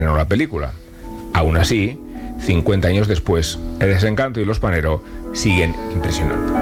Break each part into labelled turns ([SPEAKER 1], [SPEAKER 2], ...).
[SPEAKER 1] la película. Aún así, 50 años después, El desencanto y Los Panero siguen impresionando.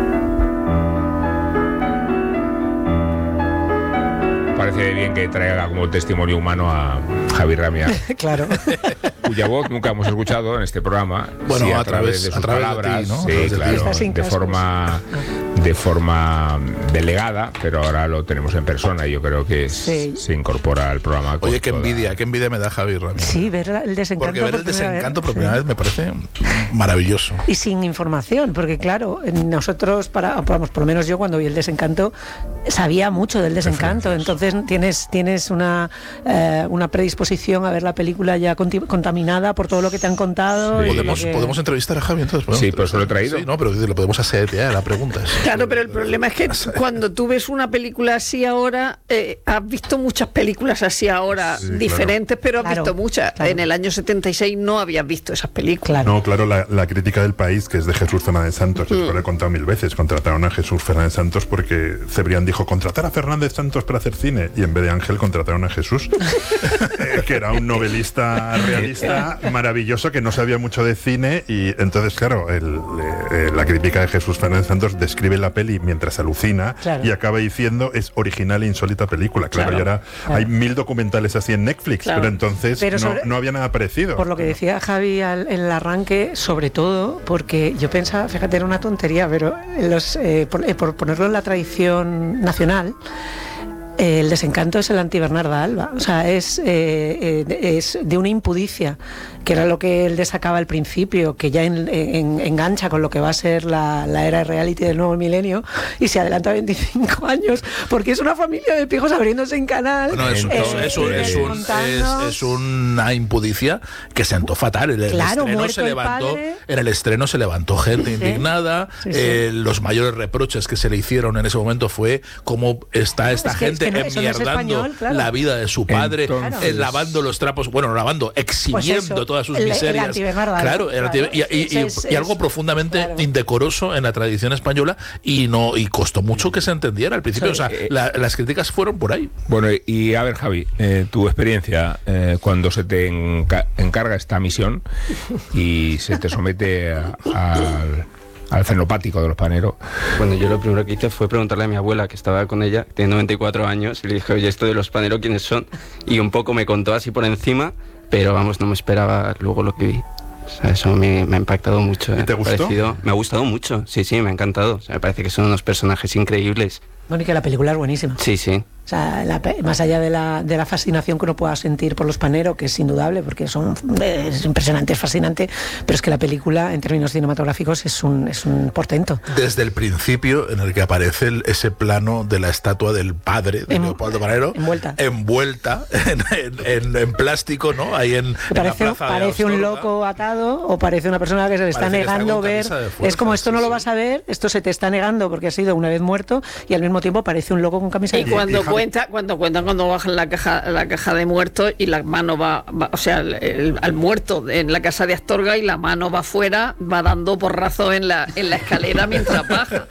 [SPEAKER 1] Parece bien que traiga como testimonio humano a Javi Ramia.
[SPEAKER 2] Claro.
[SPEAKER 1] Cuya voz nunca hemos escuchado en este programa.
[SPEAKER 3] Bueno,
[SPEAKER 1] sí,
[SPEAKER 3] a través
[SPEAKER 1] de sus
[SPEAKER 3] de ti,
[SPEAKER 1] palabras,
[SPEAKER 3] ¿no?
[SPEAKER 1] sí, claro, de forma delegada, pero ahora lo tenemos en persona y yo creo que se incorpora al programa.
[SPEAKER 3] Oye, qué envidia me da Javi Ramírez.
[SPEAKER 2] Sí, ver el desencanto.
[SPEAKER 3] Porque ver el desencanto por primera vez me parece maravilloso.
[SPEAKER 2] Y sin información, porque claro, nosotros, por lo menos yo cuando vi el desencanto, sabía mucho del desencanto, entonces tienes una predisposición a ver la película ya contaminada por todo lo que te han contado.
[SPEAKER 3] Sí. ¿Podemos entrevistar a Javi entonces?
[SPEAKER 1] Sí, pues lo he traído.
[SPEAKER 3] Sí, no, pero lo podemos hacer ya, la pregunta es...
[SPEAKER 4] Claro, pero el problema es que cuando tú ves una película así ahora, has visto muchas películas así ahora, diferentes, pero has visto muchas. Claro. En el año 76 no habías visto esas películas.
[SPEAKER 5] Claro. No, claro, la crítica del País, que es de Jesús Fernández Santos, esto lo he contado 1000 veces, contrataron a Jesús Fernández Santos porque Cebrián dijo, contratar a Fernández Santos para hacer cine, y en vez de Ángel contrataron a Jesús, que era un novelista realista maravilloso que no sabía mucho de cine, y entonces, claro, la crítica de Jesús Fernández Santos describe la peli mientras alucina y acaba diciendo es original e insólita película. Claro, y ahora hay 1000 documentales así en Netflix, pero entonces no había nada parecido.
[SPEAKER 2] Por lo que decía Javi en el arranque, sobre todo porque yo pensaba, fíjate, era una tontería, pero por ponerlo en la tradición nacional, el desencanto es el anti-Bernarda Alba, o sea, es de una impudicia, que era lo que él destacaba al principio, que ya engancha con lo que va a ser la era de reality del nuevo milenio, y se adelanta 25 años, porque es una familia de pijos abriéndose en canal.
[SPEAKER 3] Bueno, es una impudicia que sentó fatal. En el estreno se levantó gente indignada. Los mayores reproches que se le hicieron en ese momento fue cómo está esta gente enmierdando la vida de su padre, lavando los trapos, exhibiendo todas sus miserias. Y algo profundamente indecoroso en la tradición española, y costó mucho que se entendiera al principio. Las críticas fueron por ahí.
[SPEAKER 1] Bueno, y a ver, Javi, tu experiencia cuando se te encarga esta misión y se te somete al fenopático de Los Panero.
[SPEAKER 6] Bueno, yo lo primero que hice fue preguntarle a mi abuela, que estaba con ella, tiene 94 años, y le dije, oye, esto de Los Panero, ¿quiénes son? Y un poco me contó así por encima, pero vamos, no me esperaba luego lo que vi. O sea, eso me ha impactado mucho.
[SPEAKER 5] ¿Y te gustó?
[SPEAKER 6] Me ha gustado mucho, sí, me ha encantado. O sea, me parece que son unos personajes increíbles.
[SPEAKER 2] Bueno, y que la película es buenísima.
[SPEAKER 6] Sí.
[SPEAKER 2] O sea, más allá de la fascinación que uno pueda sentir por Los Panero, que es indudable, porque es impresionante, es fascinante, pero es que la película, en términos cinematográficos, es un portento.
[SPEAKER 3] Desde el principio, en el que aparece ese plano de la estatua del padre de Leopoldo Panero, envuelta en plástico, ¿no? Ahí en la plaza.
[SPEAKER 2] Parece un loco atado, o parece una persona que se le está negando ver. Es como, esto no lo vas a ver, esto se te está negando porque has sido una vez muerto, y al mismo tiempo parece un loco con camisa de fuerza.
[SPEAKER 4] Cuando bajan la caja de muertos y la mano va o sea, al muerto en la casa de Astorga, y la mano va afuera, va dando porrazo en la escalera mientras baja.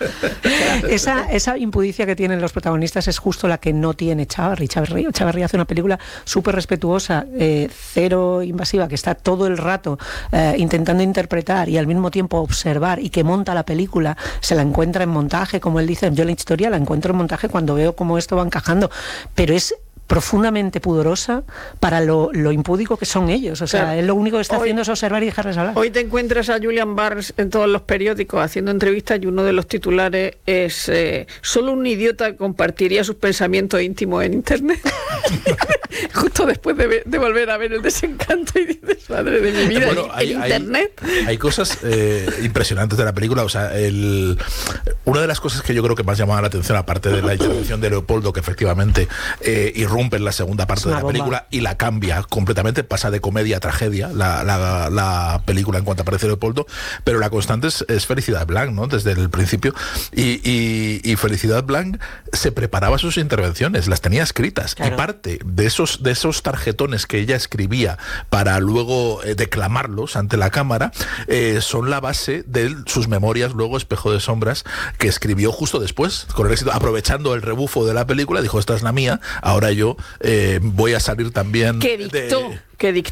[SPEAKER 2] Esa impudicia que tienen los protagonistas es justo la que no tiene Chávarri. Chávarri hace una película súper respetuosa, cero invasiva, que está todo el rato intentando interpretar y al mismo tiempo observar, y que monta la película, se la encuentra en montaje, como él dice, yo la historia la encuentro en montaje cuando veo cómo esto va encajando, pero es profundamente pudorosa para lo impúdico que son ellos. O sea, él lo único que está haciendo es observar y dejarles hablar.
[SPEAKER 4] Hoy te encuentras a Julian Barnes en todos los periódicos haciendo entrevistas, y uno de los titulares es solo un idiota compartiría sus pensamientos íntimos en internet. Justo después de volver a ver El Desencanto, y dices, madre de mi vida, internet.
[SPEAKER 3] Hay cosas impresionantes de la película. O sea, una de las cosas que yo creo que más llamaba la atención, aparte de la intervención de Leopoldo, que efectivamente irrumpe en la segunda parte de la película y la cambia completamente, pasa de comedia a tragedia la película en cuanto aparece Leopoldo, pero la constante es Felicidad Blanc, ¿no? Desde el principio, y Felicidad Blanc se preparaba sus intervenciones, las tenía escritas, y parte de esos tarjetones que ella escribía para luego declamarlos ante la cámara son la base de sus memorias, luego Espejo de Sombras, que escribió justo después, con el éxito, aprovechando el rebufo de la película, dijo, esta es la mía, ahora yo voy a salir también.
[SPEAKER 4] Que dictó